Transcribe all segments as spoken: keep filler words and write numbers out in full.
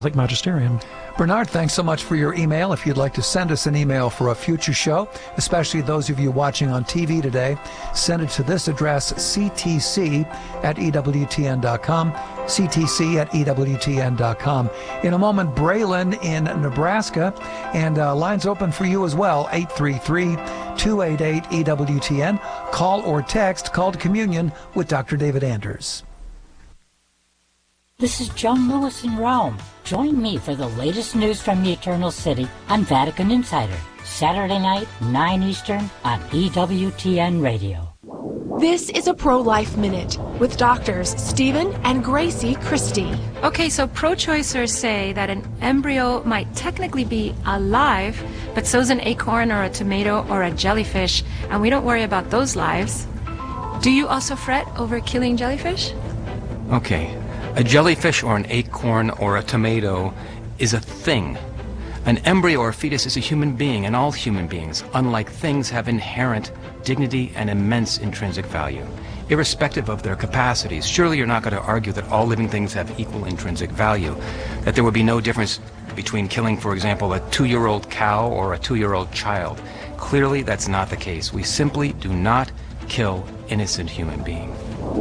Magisterium. Bernard, thanks so much for your email. If you'd like to send us an email for a future show, especially those of you watching on T V today, send it to this address, c t c at e w t n dot com, c t c at e w t n dot com. In a moment, Braylon in Nebraska, and uh, lines open for you as well, eight three three, two eight eight, E W T N. Call or text, call to communion with Doctor David Anders. This is Joan Lewis in Rome. Join me for the latest news from the Eternal City on Vatican Insider, Saturday night, nine Eastern, on E W T N Radio. This is a Pro-Life Minute with doctors Stephen and Gracie Christie. Okay, so pro-choicers say that an embryo might technically be alive, but so's an acorn or a tomato or a jellyfish, and we don't worry about those lives. Do you also fret over killing jellyfish? Okay. A jellyfish or an acorn or a tomato is a thing. An embryo or fetus is a human being, and all human beings, unlike things, have inherent dignity and immense intrinsic value, irrespective of their capacities. Surely you're not going to argue that all living things have equal intrinsic value, that there would be no difference between killing, for example, a two-year-old cow or a two-year-old child. Clearly, that's not the case. We simply do not kill innocent human beings.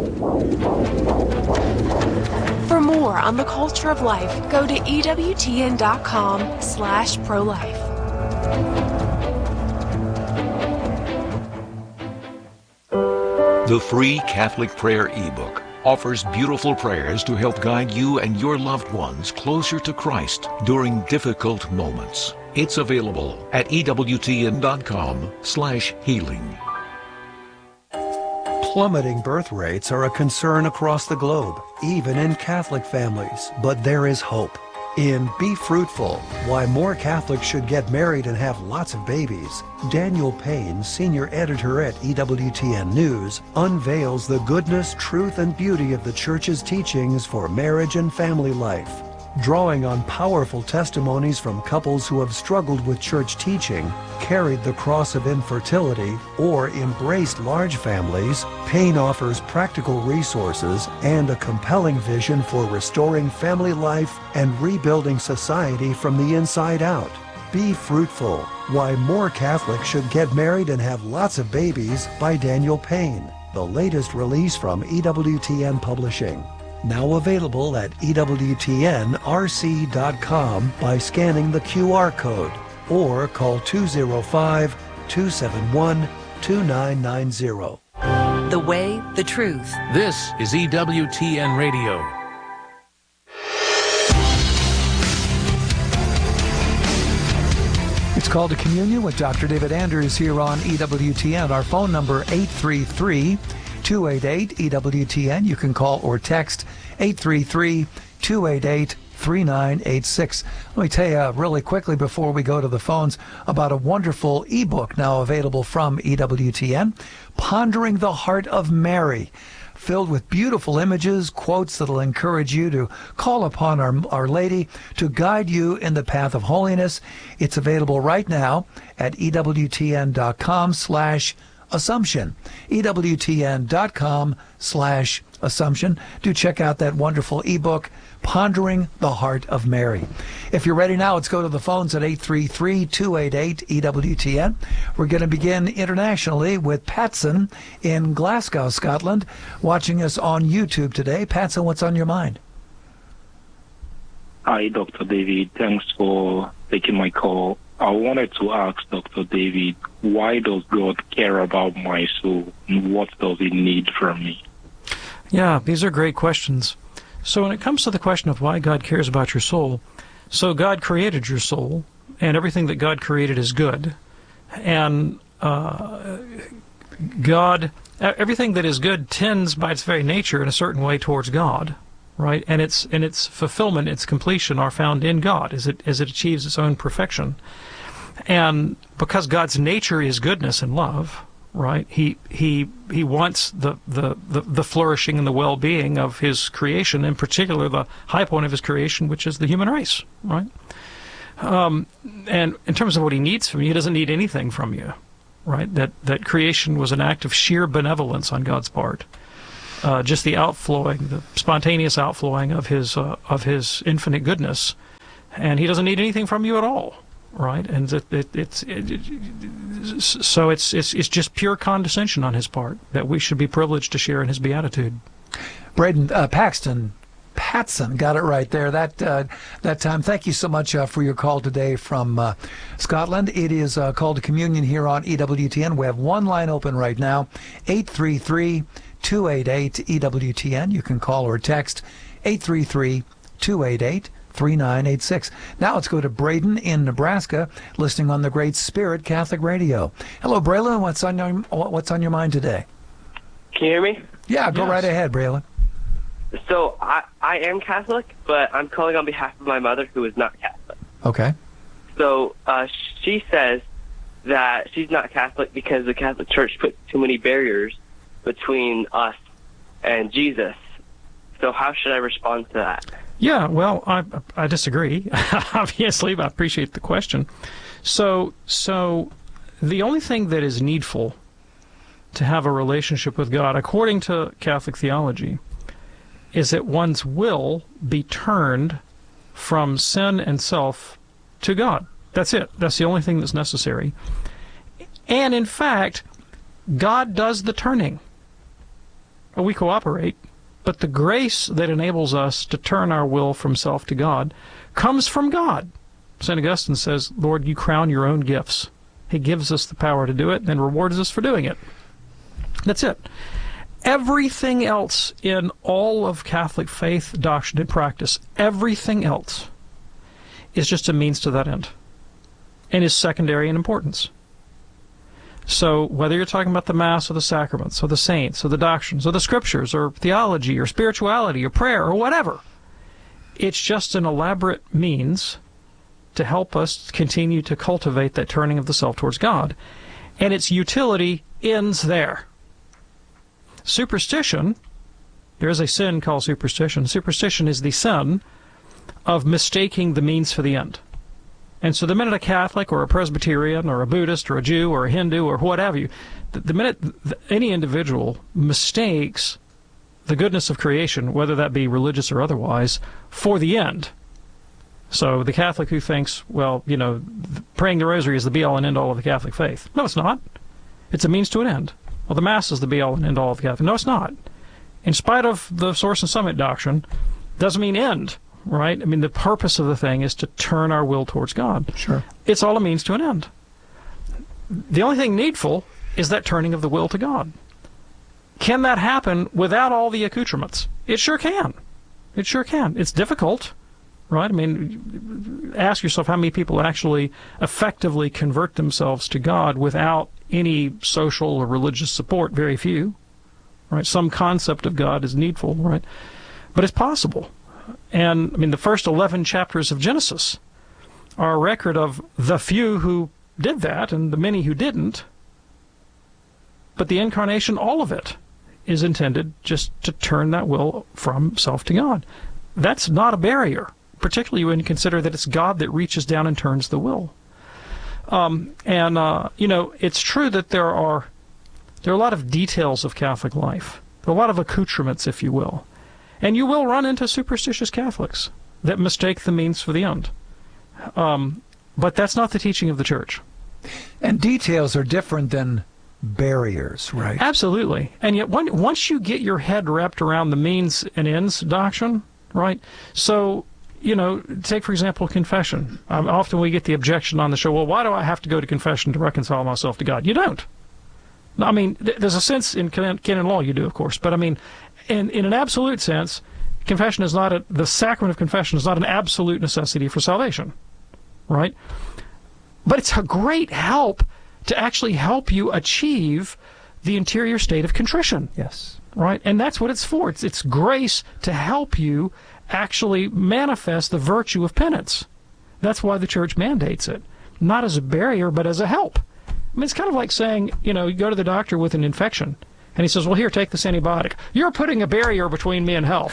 For more on the culture of life, go to E W T N dot com slash pro-life. The free Catholic Prayer ebook offers beautiful prayers to help guide you and your loved ones closer to Christ during difficult moments. It's available at E W T N dot com slash healing. Plummeting birth rates are a concern across the globe, even in Catholic families, but there is hope. In Be Fruitful, Why More Catholics Should Get Married and Have Lots of Babies, Daniel Payne, senior editor at E W T N News, unveils the goodness, truth, and beauty of the Church's teachings for marriage and family life. Drawing on powerful testimonies from couples who have struggled with church teaching, carried the cross of infertility, or embraced large families, Payne offers practical resources and a compelling vision for restoring family life and rebuilding society from the inside out. Be Fruitful, Why More Catholics Should Get Married and Have Lots of Babies by Daniel Payne, the latest release from E W T N Publishing. Now available at E W T N R C dot com by scanning the Q R code or call two oh five, two seven one, two nine nine zero. The way, the truth. This is E W T N Radio. It's called to Communion with Doctor David Anders here on E W T N. Our phone number, eight three three, two eight eight, E W T N. You can call or text eight three three, two eight eight, three nine eight six. Let me tell you really quickly before we go to the phones about a wonderful ebook now available from E W T N, Pondering the Heart of Mary, filled with beautiful images, quotes that'll encourage you to call upon our, our Lady to guide you in the path of holiness. It's available right now at E W T N dot com slash Assumption. E W T N dot com slash Assumption. Do check out that wonderful ebook, Pondering the Heart of Mary. If you're ready now, let's go to the phones at eight three three, two eight eight, E W T N. We're going to begin internationally with Patson in Glasgow, Scotland, watching us on YouTube today. Patson, what's on your mind? Hi, Doctor David. Thanks for taking my call. I wanted to ask Doctor David, why does God care about my soul, and what does he need from me? Yeah, these are great questions. So when it comes to the question of why God cares about your soul, so God created your soul, and everything that God created is good. And uh, God, everything that is good tends by its very nature in a certain way towards God, right? And its and its fulfillment, its completion are found in God as it as it achieves its own perfection. And because God's nature is goodness and love, right? He he he wants the the, the, the flourishing and the well-being of his creation, in particular the high point of his creation, which is the human race, right? Um, and in terms of what he needs from you, he doesn't need anything from you, right? That that creation was an act of sheer benevolence on God's part. Uh, just the outflowing, the spontaneous outflowing of his uh, of his infinite goodness and he doesn't need anything from you at all, right? And it, it, it's it, it, so it's it's it's just pure condescension on his part that we should be privileged to share in his beatitude. Braden uh, Paxton. Patson got it right there that uh, that time. Thank you so much uh, for your call today from uh, Scotland. It is uh, called to communion here on E W T N. We have one line open right now, eight three three, two eight eight, E W T N. You can call or text eight three three, two eight eight, three nine eight six. Now let's go to Braden in Nebraska, listening on the Great Spirit Catholic Radio. Hello, Braylon. What's on your What's on your mind today? Can you hear me? Yeah, go yes. right ahead, Braylon. So I, I am Catholic, but I'm calling on behalf of my mother, who is not Catholic. Okay. So uh, she says that she's not Catholic because the Catholic Church puts too many barriers between us and Jesus. So how should I respond to that? Yeah, well, I I disagree. Obviously, but I appreciate the question. So so the only thing that is needful to have a relationship with God, according to Catholic theology, is that one's will be turned from sin and self to God. That's it. That's the only thing that's necessary. And in fact, God does the turning. We cooperate, but the grace that enables us to turn our will from self to God comes from God. Saint Augustine says, Lord, you crown your own gifts. He gives us the power to do it and rewards us for doing it. That's it. Everything else in all of Catholic faith, doctrine, and practice, everything else is just a means to that end and is secondary in importance. So whether you're talking about the Mass or the sacraments or the saints or the doctrines or the scriptures or theology or spirituality or prayer or whatever, it's just an elaborate means to help us continue to cultivate that turning of the self towards God. And its utility ends there. Superstition, there is a sin called superstition. Superstition is the sin of mistaking the means for the end. And so the minute a Catholic or a Presbyterian or a Buddhist or a Jew or a Hindu or whatever you, the, the minute any individual mistakes the goodness of creation, whether that be religious or otherwise, for the end. So the Catholic who thinks, well, you know, praying the rosary is the be-all and end-all of the Catholic faith. No, it's not. It's a means to an end. Well, the Mass is the be-all and end-all of the Catholic. No, it's not. In spite of the Source and Summit doctrine, doesn't mean end, right? I mean, the purpose of the thing is to turn our will towards God. Sure. It's all a means to an end. The only thing needful is that turning of the will to God. Can that happen without all the accoutrements? It sure can. It sure can. It's difficult, right? I mean, ask yourself how many people actually effectively convert themselves to God without any social or religious support. Very few, right? Some concept of God is needful, right? But it's possible. And, I mean, the first eleven chapters of Genesis are a record of the few who did that and the many who didn't. But the Incarnation, all of it, is intended just to turn that will from self to God. That's not a barrier, particularly when you consider that it's God that reaches down and turns the will. Um, and, uh, you know, it's true that there are there are a lot of details of Catholic life. There are a lot of accoutrements, if you will. And you will run into superstitious Catholics that mistake the means for the end. Um, but that's not the teaching of the Church. And details are different than barriers, right? Absolutely. And yet, when, once you get your head wrapped around the means and ends doctrine, right? So, you know, take, for example, confession. Um, often we get the objection on the show, well, why do I have to go to confession to reconcile myself to God? You don't. I mean, th- there's a sense in canon, canon law you do, of course, but I mean, in, in an absolute sense, confession is not a, the sacrament of confession is not an absolute necessity for salvation, right? But it's a great help to actually help you achieve the interior state of contrition. Yes. Right? And that's what it's for. It's, it's grace to help you actually manifest the virtue of penance. That's why the Church mandates it. Not as a barrier, but as a help. I mean, it's kind of like saying, you know, you go to the doctor with an infection, and he says, well, here, take this antibiotic. You're putting a barrier between me and health.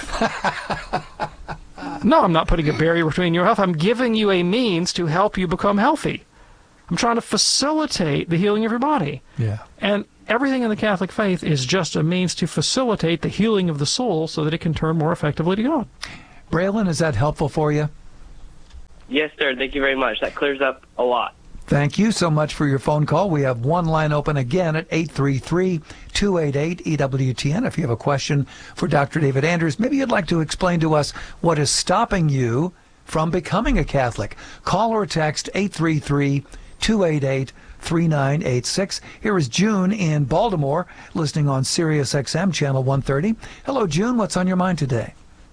No, I'm not putting a barrier between your health. I'm giving you a means to help you become healthy. I'm trying to facilitate the healing of your body. Yeah. And everything in the Catholic faith is just a means to facilitate the healing of the soul so that it can turn more effectively to God. Braylon, is that helpful for you? Yes, sir. Thank you very much. That clears up a lot. Thank you so much for your phone call. We have one line open again at eight three three, two eight eight, E W T N. If you have a question for Doctor David Anders, maybe you'd like to explain to us what is stopping you from becoming a Catholic. Call or text eight three three, two eight eight, three nine eight six. Here is June in Baltimore, listening on Sirius X M Channel one thirty. Hello, June. What's on your mind today?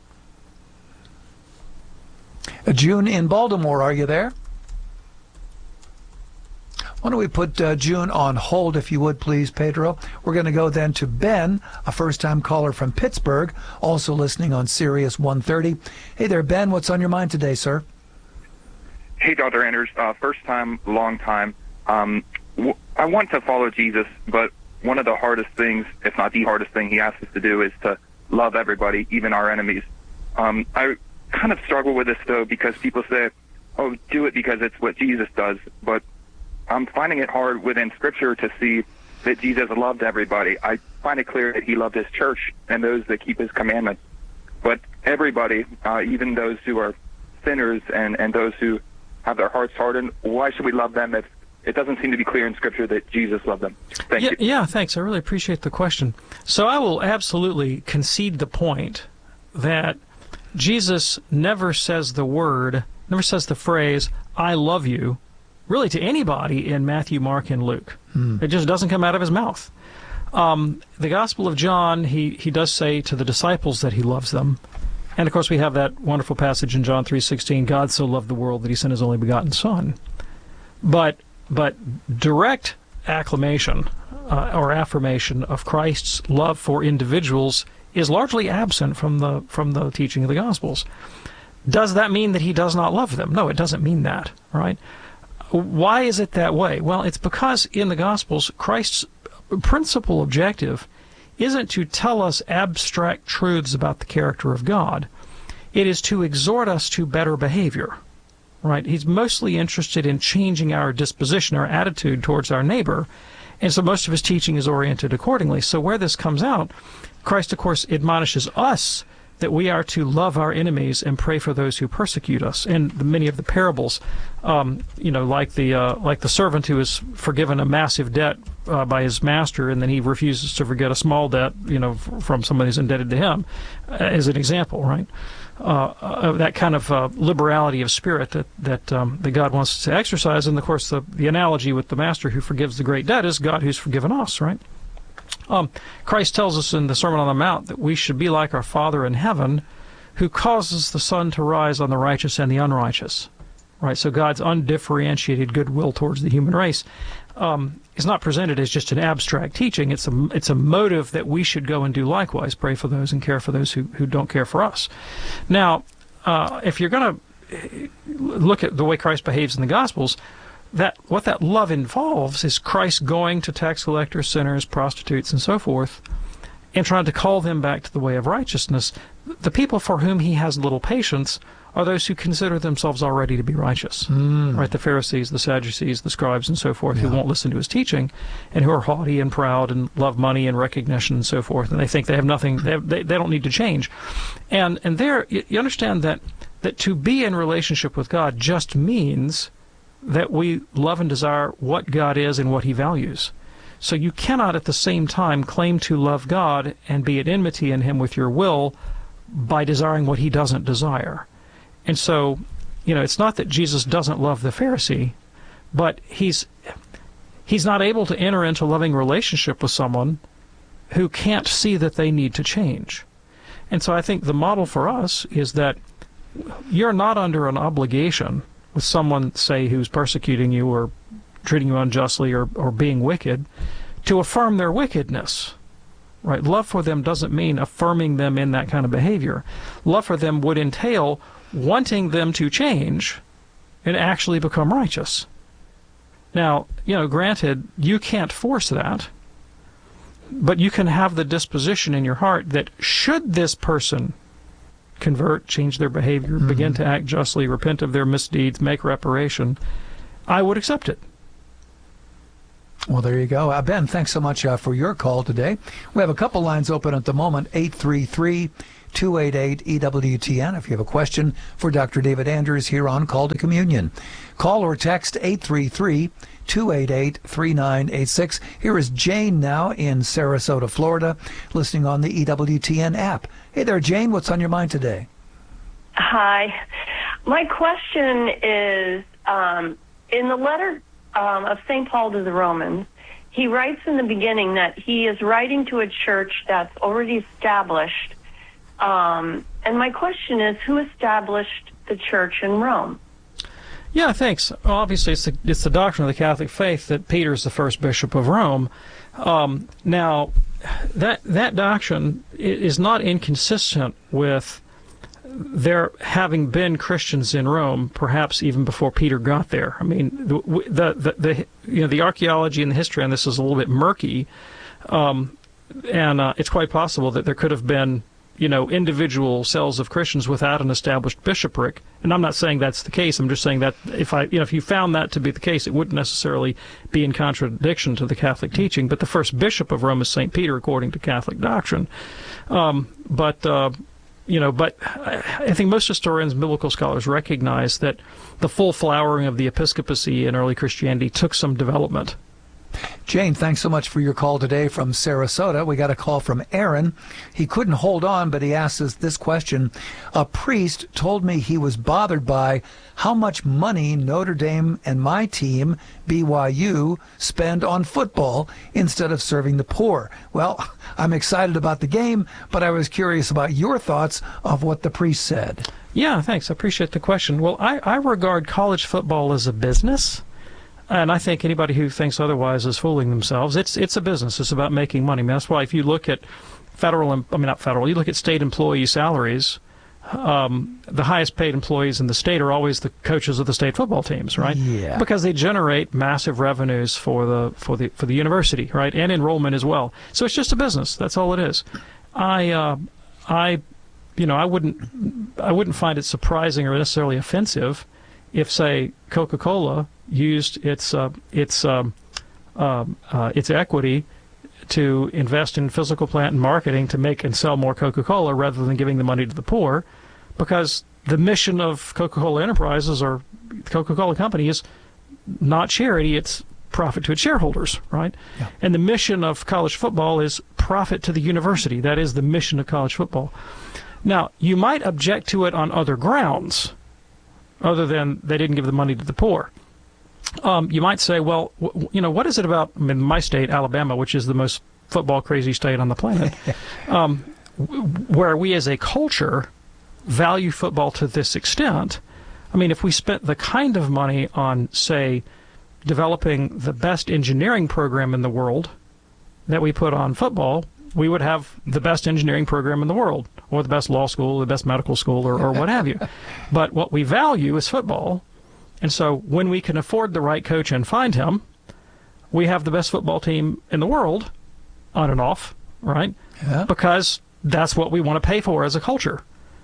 Uh, June in Baltimore, are you there? Why don't we put uh, June on hold, if you would, please, Pedro? We're going to go then to Ben, a first-time caller from Pittsburgh, also listening on Sirius one thirty. Hey there, Ben. What's on your mind today, sir? Hey, Doctor Anders. Uh, first time, long time. Um, w- I want to follow Jesus, but one of the hardest things, if not the hardest thing he asks us to do, is to love everybody, even our enemies. Um, I kind of struggle with this, though, because people say, oh, do it because it's what Jesus does, but I'm finding it hard within Scripture to see that Jesus loved everybody. I find it clear that he loved his church and those that keep his commandments. But everybody, uh, even those who are sinners and, and those who have their hearts hardened, why should we love them if it doesn't seem to be clear in Scripture that Jesus loved them? Thank yeah, you. Yeah, thanks. I really appreciate the question. So I will absolutely concede the point that Jesus never says the word, never says the phrase, I love you, really to anybody in Matthew, Mark, and Luke. Hmm. It just doesn't come out of his mouth. Um, the Gospel of John, he, he does say to the disciples that he loves them. And, of course, we have that wonderful passage in John three sixteen, God so loved the world that he sent his only begotten Son. But, but direct acclamation uh, or affirmation of Christ's love for individuals is largely absent from the, from the teaching of the Gospels. Does that mean that he does not love them? No, it doesn't mean that, right? Why is it that way? Well, it's because in the Gospels, Christ's principal objective isn't to tell us abstract truths about the character of God. It is to exhort us to better behavior, right? He's mostly interested in changing our disposition, our attitude towards our neighbor, and so most of his teaching is oriented accordingly. So where this comes out, Christ, of course, admonishes us that we are to love our enemies and pray for those who persecute us. And the, many of the parables, um, you know, like the uh, like the servant who is forgiven a massive debt uh, by his master, and then he refuses to forget a small debt, you know, f- from somebody who's indebted to him, uh, as an example, right? Uh, uh, that kind of uh, liberality of spirit that that um, that God wants to exercise. And of course, the the analogy with the master who forgives the great debt is God who's forgiven us, right? Um, Christ tells us in the Sermon on the Mount that we should be like our Father in heaven, who causes the sun to rise on the righteous and the unrighteous. Right? So God's undifferentiated goodwill towards the human race um, is not presented as just an abstract teaching. It's a it's a motive that we should go and do likewise, pray for those and care for those who, who don't care for us. Now, uh, if you're going to look at the way Christ behaves in the Gospels, that what that love involves is Christ going to tax collectors, sinners, prostitutes, and so forth, and trying to call them back to the way of righteousness. The people for whom he has little patience are those who consider themselves already to be righteous, mm. right? The Pharisees, the Sadducees, the scribes, and so forth, yeah. who won't listen to his teaching, and who are haughty and proud and love money and recognition and so forth, and they think they have nothing, they have, they, they don't need to change. And and there, you, you understand that that to be in relationship with God just means that we love and desire what God is and what he values. So you cannot at the same time claim to love God and be at enmity in him with your will by desiring what he doesn't desire. And so, you know, it's not that Jesus doesn't love the Pharisee, but he's he's not able to enter into loving relationship with someone who can't see that they need to change. And so I think the model for us is that you're not under an obligation with someone, say, who's persecuting you or treating you unjustly or, or being wicked, to affirm their wickedness. Right? Love for them doesn't mean affirming them in that kind of behavior. Love for them would entail wanting them to change and actually become righteous. Now, you know, granted, you can't force that, but you can have the disposition in your heart that should this person convert, change their behavior, mm-hmm. begin to act justly, repent of their misdeeds, make reparation, I would accept it. Well, there you go. Uh, Ben, thanks so much uh, for your call today. We have a couple lines open at the moment, eight three three, two eight eight, E W T N if you have a question for Doctor David Anders here on Call to Communion. Call or text eight three three, two eight eight, three nine eight six. Here is Jane now in Sarasota, Florida, listening on the E W T N app. Hey there, Jane. What's on your mind today? Hi. My question is, um, in the letter um, of Saint Paul to the Romans, he writes in the beginning that he is writing to a church that's already established. Um, and my question is, who established the church in Rome? Yeah, thanks. Obviously, it's the, it's the doctrine of the Catholic faith that Peter's the first bishop of Rome. Um, now, that that doctrine is not inconsistent with there having been Christians in Rome, perhaps even before Peter got there. I mean, the the, the, the you know the archaeology and the history on this is a little bit murky, um, and uh, it's quite possible that there could have been you know individual cells of Christians without an established bishopric. And I'm not saying that's the case. I'm just saying that if I you know if you found that to be the case, it wouldn't necessarily be in contradiction to the Catholic teaching. But the first bishop of Rome is Saint Peter, according to Catholic doctrine. Um, but uh, You know, but I think most historians and biblical scholars recognize that the full flowering of the episcopacy in early Christianity took some development. Jane, thanks so much for your call today from Sarasota. We got a call from Aaron. He couldn't hold on, but he asked us this question. A priest told me he was bothered by how much money Notre Dame and my team, B Y U, spend on football instead of serving the poor. Well, I'm excited about the game, but I was curious about your thoughts of what the priest said. Yeah, thanks. I appreciate the question. Well, I, I regard college football as a business. And I think anybody who thinks otherwise is fooling themselves. It's it's a business. It's about making money. I mean, that's why if you look at federal, I mean not federal, you look at state employee salaries, um, the highest paid employees in the state are always the coaches of the state football teams, right? Yeah. Because they generate massive revenues for the for the for the university, right, and enrollment as well. So it's just a business. That's all it is. I uh, I, you know, I wouldn't I wouldn't find it surprising or necessarily offensive if, say, Coca-Cola used its uh, its um, uh, uh, its equity to invest in physical plant and marketing to make and sell more Coca-Cola rather than giving the money to the poor, because the mission of Coca-Cola Enterprises or the Coca-Cola Company is not charity; it's profit to its shareholders, right? Yeah. And the mission of college football is profit to the university. That is the mission of college football. Now, you might object to it on other grounds, other than they didn't give the money to the poor. Um, you might say, well, w- you know, what is it about I mean, my state, Alabama, which is the most football-crazy state on the planet, um, w- where we as a culture value football to this extent? I mean, if we spent the kind of money on, say, developing the best engineering program in the world that we put on football, we would have the best engineering program in the world, or the best law school, the best medical school, or, or what have you. But what we value is football. And so when we can afford the right coach and find him, we have the best football team in the world, on and off, right? Yeah. Because that's what we want to pay for as a culture.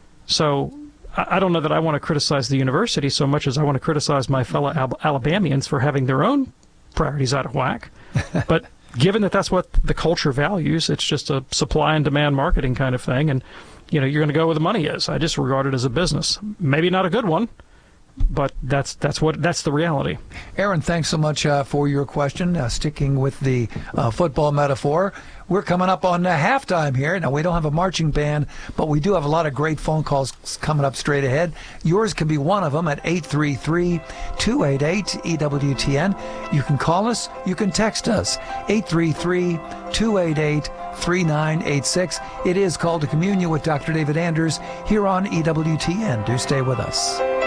So I, I don't know that I want to criticize the university so much as I want to criticize my fellow Al- Alabamians for having their own priorities out of whack. But given that that's what the culture values, it's just a supply and demand marketing kind of thing. And, you know, you're going to go where the money is. I just regard it as a business. Maybe not a good one, but that's that's what that's the reality. Aaron, thanks so much uh, for your question. Uh, sticking with the uh, football metaphor, we're coming up on uh, halftime here. Now, we don't have a marching band, but we do have a lot of great phone calls coming up straight ahead. Yours can be one of them at eight three three, two eight eight, E W T N. You can call us. You can text us, eight three three, two eight eight, three nine eight six. It is Call to Communion with Doctor David Anders here on E W T N. Do stay with us.